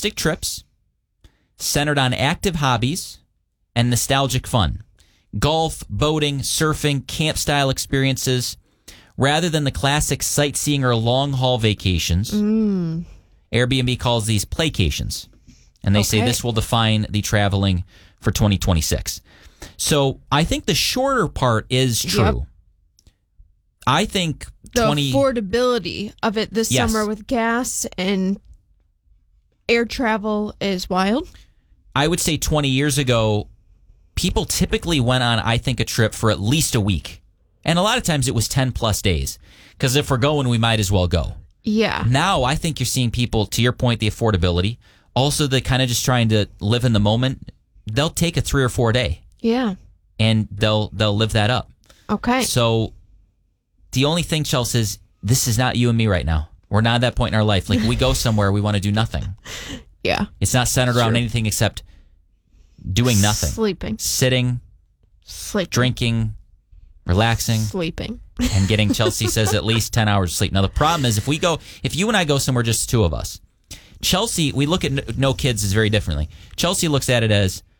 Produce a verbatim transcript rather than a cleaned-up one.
realistic trips, centered on active hobbies, and nostalgic fun. Golf, boating, surfing, camp-style experiences, rather than the classic sightseeing or long-haul vacations. Mm. Airbnb calls these playcations, and they Okay. say this will define the traveling for twenty twenty-six. So I think the shorter part is true. Yep. I think The twenty affordability of it this Yes. summer with gas and air travel is wild. I would say twenty years ago, people typically went on, I think, a trip for at least a week. And a lot of times it was ten plus days. Because if we're going, we might as well go. Yeah. Now, I think you're seeing people, to your point, the affordability. Also, the kind of just trying to live in the moment. They'll take a three or four day. Yeah. And they'll they'll live that up. Okay. So the only thing, Chelsea, is this is not you and me right now. We're not at that point in our life. Like, we go somewhere, we want to do nothing. Yeah. It's not centered around Sure. anything except doing nothing. Sleeping. Sitting, Sleeping. drinking, relaxing, Sleeping. and getting, Chelsea says, at least ten hours of sleep. Now, the problem is if we go, if you and I go somewhere, just two of us, Chelsea, we look at no- no kids as very differently. Chelsea looks at it as,